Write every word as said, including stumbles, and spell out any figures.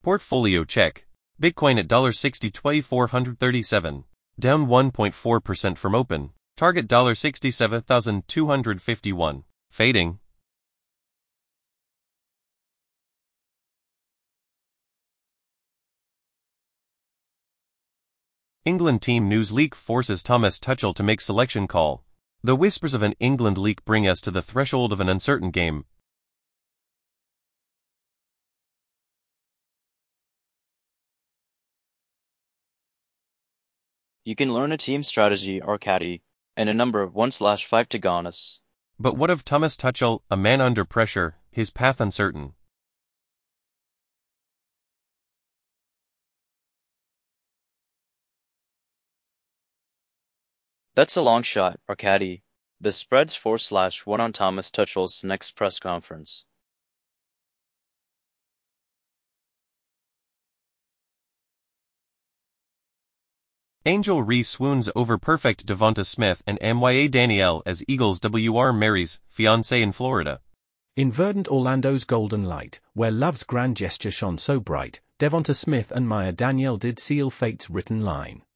Portfolio check. Bitcoin at sixty thousand four hundred thirty-seven. Down one point four percent from open. Target sixty-seven thousand two hundred fifty-one. Fading. England team news leak forces Thomas Tuchel to make selection call. The whispers of an England leak bring us to the threshold of an uncertain game. You can learn a team strategy or caddy, and a number of one slash five to Ganas. But what of Thomas Tuchel, a man under pressure, his path uncertain? That's a long shot, or caddy. The spread's four slash one on Thomas Tuchel's next press conference. Angel Reese swoons over perfect Devonta Smith and Mya Danielle as Eagles W R marries fiancé in Florida. In verdant Orlando's golden light, where love's grand gesture shone so bright, Devonta Smith and Mya Danielle did seal fate's written line.